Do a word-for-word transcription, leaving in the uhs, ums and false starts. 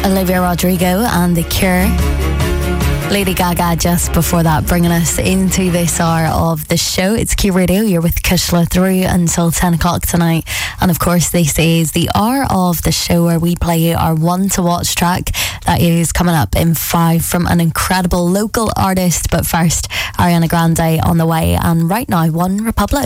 Olivia Rodrigo and The Cure. Lady Gaga just before that, bringing us into this hour of the show. It's Q Radio. You're with Kushla through until ten o'clock tonight. And of course, this is the hour of the show where we play our one to watch track. That is coming up in five from an incredible local artist. But first, Ariana Grande on the way. And right now, One Republic.